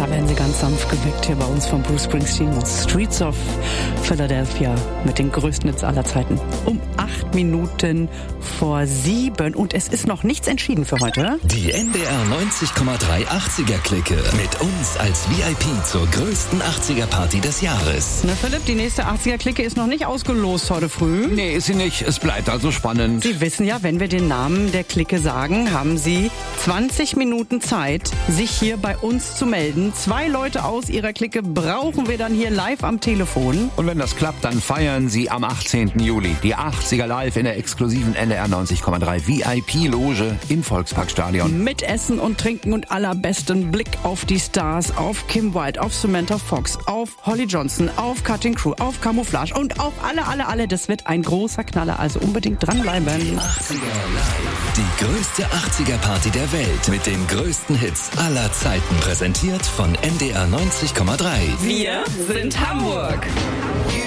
Da werden sie ganz sanft geweckt hier bei uns von Bruce Springsteen und Streets of Philadelphia mit den größten Hits aller Zeiten. Um 8 Minuten vor 7 und es ist noch nichts entschieden für heute. Die NDR 90,3 80er-Clique mit uns als VIP zur größten 80er-Party des Jahres. Na Philipp, die nächste 80er-Clique ist noch nicht ausgelost heute früh. Nee, ist sie nicht. Es bleibt also spannend. Sie wissen ja, wenn wir den Namen der Clique sagen, haben Sie 20 Minuten Zeit, sich hier bei uns zu melden. 2 Leute aus Ihrer Clique brauchen wir dann hier live am Telefon. Und wenn das klappt, dann feiern Sie am 18. Juli die 80er live in der exklusiven NDR 90,3 VIP-Loge im Volksparkstadion. Mit Essen und Trinken und allerbesten Blick auf die Stars, auf Kim Wilde, auf Samantha Fox, auf Holly Johnson, auf Cutting Crew, auf Camouflage und auf alle. Das wird ein großer Knaller, also unbedingt dranbleiben. 80er live. Die größte 80er-Party der Welt mit den größten Hits aller Zeiten. Präsentiert von NDR 90,3. Wir sind Hamburg.